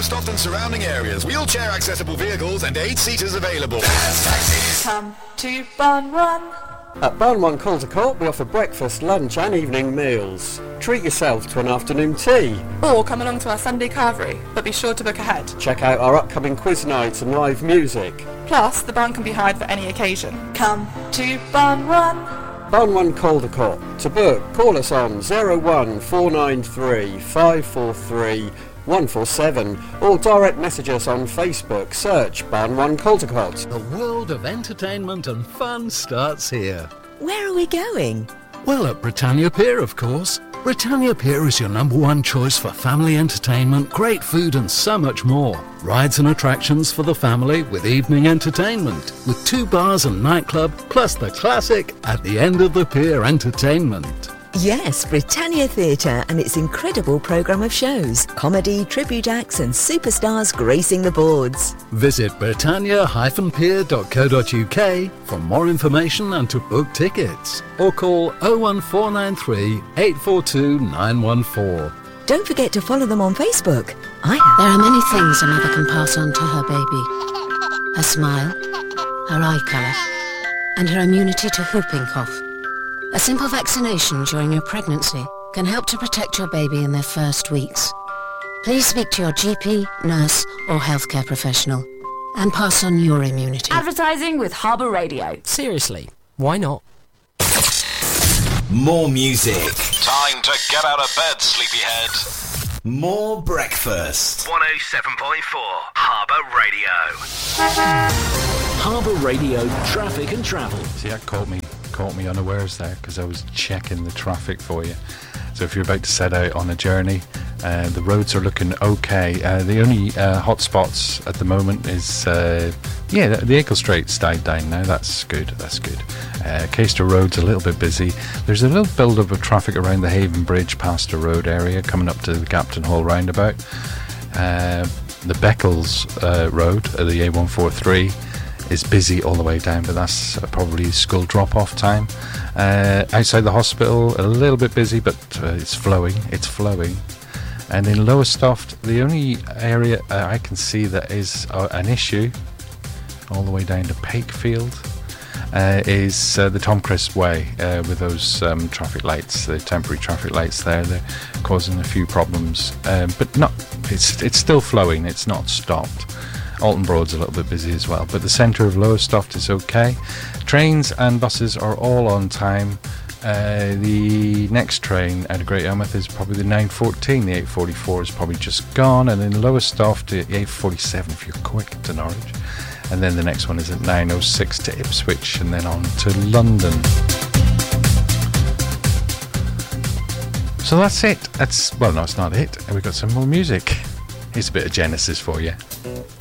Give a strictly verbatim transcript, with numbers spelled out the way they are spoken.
Lowestoft and surrounding areas. Wheelchair accessible vehicles and eight seaters available. Dance taxis. Come to Barn One. At Barn One Caldercourt, we offer breakfast, lunch and evening meals. Treat yourself to an afternoon tea. Or come along to our Sunday carvery, but be sure to book ahead. Check out our upcoming quiz nights and live music. Plus, the barn can be hired for any occasion. Come to Barn One. Barn One Caldercourt. To book, call us on oh one four nine three five four three one four seven or direct message us on Facebook. Search Barn One Caldercourt. The world of entertainment and fun starts here. Where are we going? Well, at Britannia Pier, of course. Britannia Pier is your number one choice for family entertainment, great food and so much more. Rides and attractions for the family with evening entertainment, with two bars and nightclub, plus the classic At the End of the Pier entertainment. Yes, Britannia Theatre and its incredible programme of shows, comedy, tribute acts and superstars gracing the boards. Visit britannia dash pier dot co dot uk for more information and to book tickets. Or call oh one four nine three eight four two nine one four. Don't forget to follow them on Facebook. I have. There are many things a mother can pass on to her baby. Her smile, her eye colour, and her immunity to whooping cough. A simple vaccination during your pregnancy can help to protect your baby in their first weeks. Please speak to your G P, nurse or healthcare professional and pass on your immunity. Advertising with Harbour Radio. Seriously, why not? More music. Time to get out of bed, sleepyhead. More breakfast. one oh seven point four Harbour Radio. Harbour Radio traffic and travel. See, that caught me caught me unawares there because I was checking the traffic for you. So if you're about to set out on a journey, uh, the roads are looking okay. Uh, the only uh, hot spots at the moment is, uh, yeah, the, the Acle Straight's died down now. That's good, that's good. Uh, Caister Road's a little bit busy. There's a little build-up of traffic around the Haven Bridge, Pastor Road area, coming up to the Captain Hall roundabout. Uh, the Beccles uh, Road, uh, the A one forty-three, is busy all the way down, but that's uh, probably school drop-off time. Uh, outside the hospital, a little bit busy, but uh, it's flowing, it's flowing. And in Lowestoft, the only area uh, I can see that is uh, an issue, all the way down to Pakefield, uh, is uh, the Tom Crisp Way, uh, with those um, traffic lights, the temporary traffic lights there. They're causing a few problems, um, but not. It's it's still flowing, it's not stopped. Alton Broad's a little bit busy as well, but the centre of Lowestoft is okay. Trains and buses are all on time. Uh, the next train out of Great Yarmouth is probably the nine fourteen. The eight forty-four is probably just gone, and in Lowestoft, the eight forty-seven if you're quick to Norwich. And then the next one is at nine oh six to Ipswich, and then on to London. So that's it. That's well, no, it's not it. We've got some more music. Here's a bit of Genesis for you.